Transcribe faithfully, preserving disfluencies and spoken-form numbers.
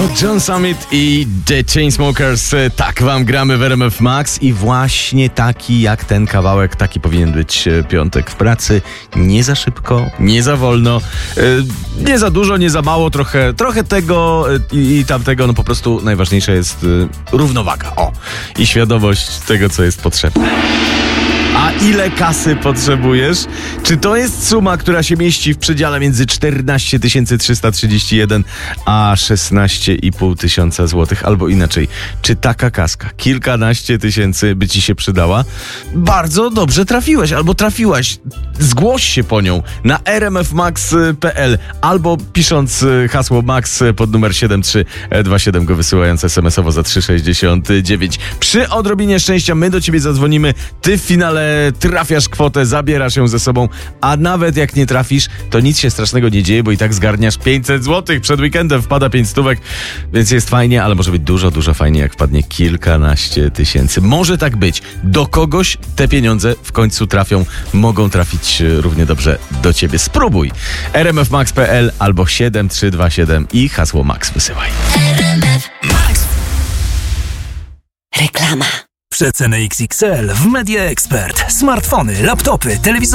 John Summit i The Chainsmokers. Tak wam gramy w R M F Max i właśnie taki jak ten kawałek, taki powinien być piątek w pracy. Nie za szybko, nie za wolno, nie za dużo, nie za mało, trochę, trochę tego i, i tamtego. No po prostu najważniejsza jest równowaga. O, i świadomość tego, co jest potrzebne. A ile kasy potrzebujesz? Czy to jest suma, która się mieści w przedziale między czternaście tysięcy trzysta trzydzieści jeden a szesnaście i pół tysiąca złotych? Albo inaczej, czy taka kaska, kilkanaście tysięcy, by ci się przydała? Bardzo dobrze trafiłeś albo trafiłaś. Zgłoś się po nią na r m f max kropka p l albo pisząc hasło MAX pod numer siedem trzy dwa siedem, go wysyłając es em esowo za trzy sześćdziesiąt dziewięć. Przy odrobinie szczęścia my do ciebie zadzwonimy, ty w finale trafiasz kwotę, zabierasz ją ze sobą, a nawet jak nie trafisz, to nic się strasznego nie dzieje, bo i tak zgarniasz pięćset złotych. Przed weekendem wpada pięć stówek, więc jest fajnie, ale może być dużo, dużo fajnie, jak wpadnie kilkanaście tysięcy. Może tak być. Do kogoś te pieniądze w końcu trafią, mogą trafić równie dobrze do ciebie. Spróbuj. r m f max kropka p l albo siedem trzy dwa siedem i hasło MAX wysyłaj. R M F Max. Reklama. Przeceny X X L w Media Expert. Smartfony, laptopy, telewizory.